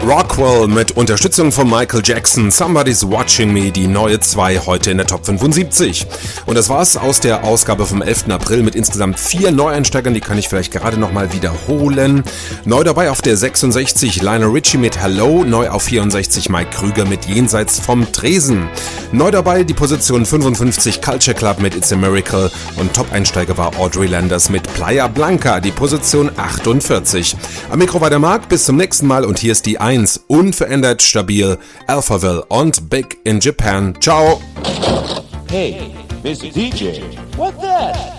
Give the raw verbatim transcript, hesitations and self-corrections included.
Rockwell mit Unterstützung von Michael Jackson, Somebody's Watching Me, die neue zwei heute in der Top fünfundsiebzig. Und das war's aus der Ausgabe vom elften April mit insgesamt vier Neueinsteigern, die kann ich vielleicht gerade nochmal wiederholen. Neu dabei auf der sechsundsechzig Lionel Richie mit Hello, neu auf vierundsechzig Mike Krüger mit Jenseits vom Tresen. Neu dabei die Position fünfundfünfzig Culture Club mit It's a Miracle und Top-Einsteiger war Audrey Landers mit Playa Blanca, die Position achtundvierzig. Am Mikro war der Marc, bis zum nächsten Mal und hier ist die eins. Unverändert stabil, Alphaville und Big in Japan. Ciao! Hey, Mister D J, what that?